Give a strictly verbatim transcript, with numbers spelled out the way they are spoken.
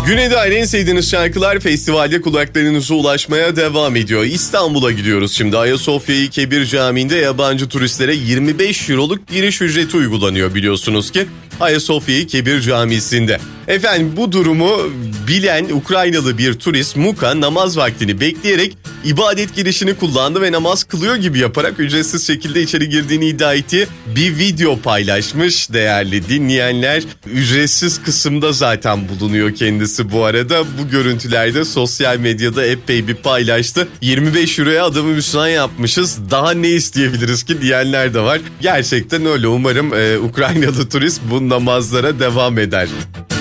Güne dair en sevdiğiniz şarkılar festivalde kulaklarınıza ulaşmaya devam ediyor. İstanbul'a gidiyoruz şimdi. Ayasofya Kebir Camii'nde yabancı turistlere yirmi beş euroluk giriş ücreti uygulanıyor biliyorsunuz ki. Ayasofya Kebir Camii'sinde. Efendim bu durumu bilen Ukraynalı bir turist Muka namaz vaktini bekleyerek ibadet girişini kullandı ve namaz kılıyor gibi yaparak ücretsiz şekilde içeri girdiğini iddia ettiği bir video paylaşmış değerli dinleyenler. Ücretsiz kısımda zaten bulunuyor kendisi bu arada. Bu görüntülerde sosyal medyada epey bir paylaştı. yirmi beş euroya adamı Müslüman yapmışız. Daha ne isteyebiliriz ki diyenler de var. Gerçekten öyle. Umarım e, Ukraynalı turist bu namazlara devam eder.